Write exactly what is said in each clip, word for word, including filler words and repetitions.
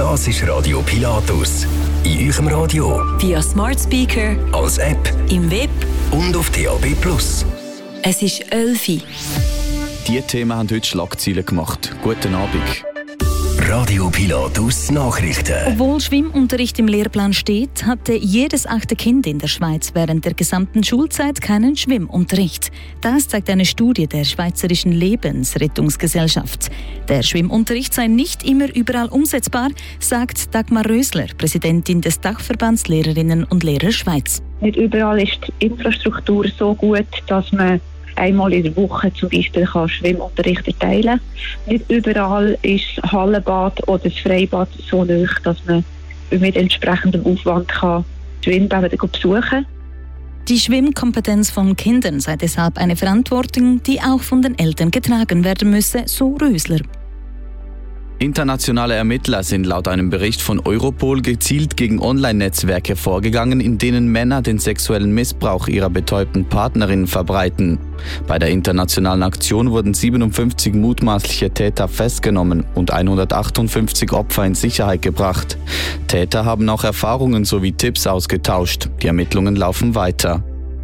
Das ist Radio Pilatus. In eurem Radio, via Smart Speaker, als App, im Web und auf D A B Plus. Es ist elf Uhr. Diese Themen haben heute Schlagzeilen gemacht. Guten Abend. Radio Pilatus Nachrichten. Obwohl Schwimmunterricht im Lehrplan steht, hatte jedes achte Kind in der Schweiz während der gesamten Schulzeit keinen Schwimmunterricht. Das zeigt eine Studie der Schweizerischen Lebensrettungsgesellschaft. Der Schwimmunterricht sei nicht immer überall umsetzbar, sagt Dagmar Rösler, Präsidentin des Dachverbands Lehrerinnen und Lehrer Schweiz. Nicht überall ist die Infrastruktur so gut, dass man einmal in der Woche zum Beispiel kann Schwimmunterricht erteilen kann. Nicht überall ist das Hallenbad oder das Freibad so nahe, dass man mit entsprechendem Aufwand kann Schwimmbäder besuchen kann. Die Schwimmkompetenz von Kindern sei deshalb eine Verantwortung, die auch von den Eltern getragen werden müsse, so Rösler. Internationale Ermittler sind laut einem Bericht von Europol gezielt gegen Online-Netzwerke vorgegangen, in denen Männer den sexuellen Missbrauch ihrer betäubten Partnerin verbreiten. Bei der internationalen Aktion wurden siebenundfünfzig mutmaßliche Täter festgenommen und hundertachtundfünfzig Opfer in Sicherheit gebracht. Täter haben auch Erfahrungen sowie Tipps ausgetauscht. Die Ermittlungen laufen weiter.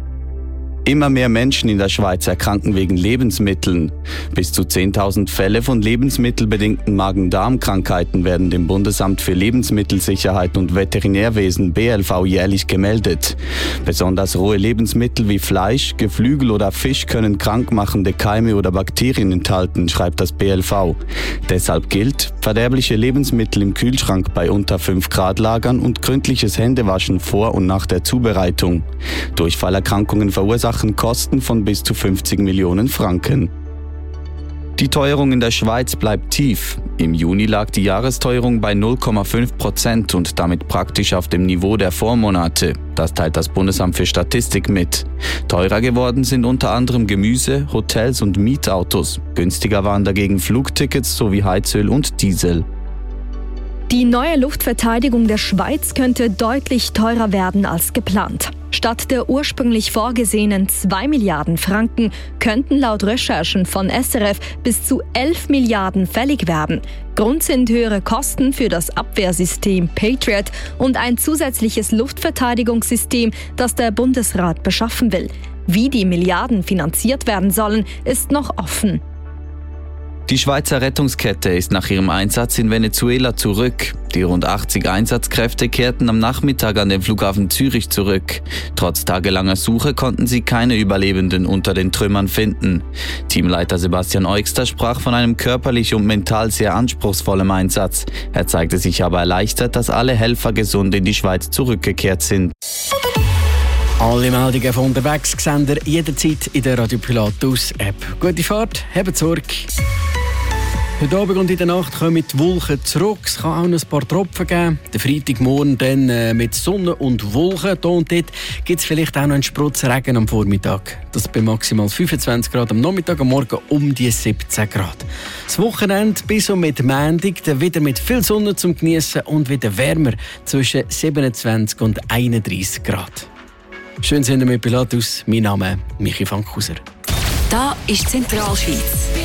Immer mehr Menschen in der Schweiz erkranken wegen Lebensmitteln. Bis zu zehntausend Fälle von lebensmittelbedingten Magen-Darm-Krankheiten werden dem Bundesamt für Lebensmittelsicherheit und Veterinärwesen B L V jährlich gemeldet. Besonders rohe Lebensmittel wie Fleisch, Geflügel oder Fisch können krankmachende Keime oder Bakterien enthalten, schreibt das B L V. Deshalb gilt, verderbliche Lebensmittel im Kühlschrank bei unter fünf Grad lagern und gründliches Händewaschen vor und nach der Zubereitung. Durchfallerkrankungen verursachen Kosten von bis zu fünfzig Millionen Franken. Die Teuerung in der Schweiz bleibt tief. Im Juni lag die Jahresteuerung bei null Komma fünf Prozent und damit praktisch auf dem Niveau der Vormonate. Das teilt das Bundesamt für Statistik mit. Teurer geworden sind unter anderem Gemüse, Hotels und Mietautos. Günstiger waren dagegen Flugtickets sowie Heizöl und Diesel. Die neue Luftverteidigung der Schweiz könnte deutlich teurer werden als geplant. Statt der ursprünglich vorgesehenen zwei Milliarden Franken könnten laut Recherchen von S R F bis zu elf Milliarden fällig werden. Grund sind höhere Kosten für das Abwehrsystem Patriot und ein zusätzliches Luftverteidigungssystem, das der Bundesrat beschaffen will. Wie die Milliarden finanziert werden sollen, ist noch offen. Die Schweizer Rettungskette ist nach ihrem Einsatz in Venezuela zurück. Die rund achtzig Einsatzkräfte kehrten am Nachmittag an den Flughafen Zürich zurück. Trotz tagelanger Suche konnten sie keine Überlebenden unter den Trümmern finden. Teamleiter Sebastian Eugster sprach von einem körperlich und mental sehr anspruchsvollen Einsatz. Er zeigte sich aber erleichtert, dass alle Helfer gesund in die Schweiz zurückgekehrt sind. Alle Meldungen von unterwegs sehen ihr jederzeit in der Radio Pilatus App. Gute Fahrt, habt Sorge. Heute Abend und in der Nacht kommen die Wolken zurück. Es kann auch noch ein paar Tropfen geben. Der Freitagmorgen dann äh, mit Sonne und Wolken. Hier und dort gibt es vielleicht auch noch einen Sprutz Regen am Vormittag. Das bei maximal fünfundzwanzig Grad am Nachmittag, am Morgen um die siebzehn Grad. Das Wochenende bis und mit Montag dann wieder mit viel Sonne zum Genießen und wieder wärmer zwischen siebenundzwanzig und einunddreissig Grad. Schön sind wir mit Pilatus. Mein Name ist Michi Fankhauser. Da ist Zentralschweiz.